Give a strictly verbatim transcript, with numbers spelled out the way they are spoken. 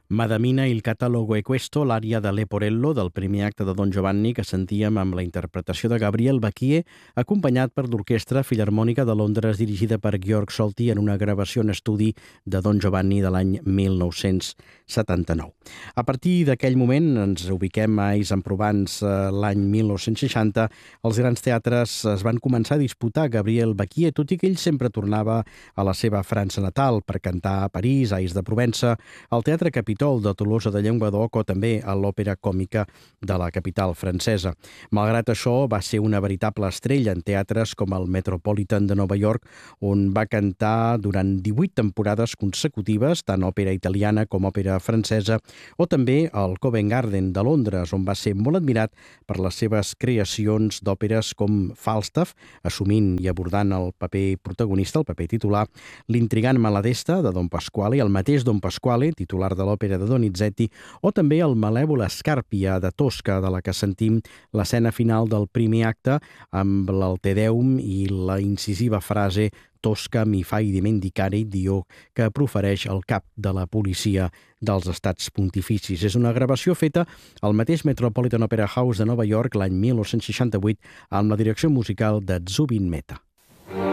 Madamina il catalogo è questo, l'ària de Leporello del primer acte de Don Giovanni que sentíem amb la interpretació de Gabriel Bachie, acompanyat per l'Orquestra Filharmònica de Londres dirigida per Georg Solti en una gravació en estudi de Don Giovanni de l'any mil nou-cents setanta-nou. A partir d'aquell moment ens ubiquem a Ais en Provence l'any mil nou-cents seixanta. Els grans teatres es van començar a disputar Gabriel Bachie, tot i que ell sempre tornava a la seva França natal per cantar a París, a Ais de Provença, al Teatre Capitol de Tolosa de Llenguadoc o també a l'Òpera Còmica de la capital francesa. Malgrat això, va ser una veritable estrella en teatres com el Metropolitan de Nova York, on va cantar durant divuit temporades consecutives, tant òpera italiana com òpera francesa, o també al Covent Garden de Londres, on va ser molt admirat per les seves creacions d'òperes com Falstaff, assumint i abordant el paper protagonista, el paper titular, L'intrigant Maladesta, de Don Pasquale, el mateix Don Pasquale, titular de l'òpera de Donizetti, o també el Malèvola Scarpia de Tosca, de la que sentim l'escena final del primer acte amb el Te Deum i la incisiva frase Tosca mi fai dimendicare Dio, que profereix el cap de la policia dels estats pontificis. És una gravació feta al mateix Metropolitan Opera House de Nova York l'any mil nou-cents seixanta-vuit amb la direcció musical de Zubin Mehta.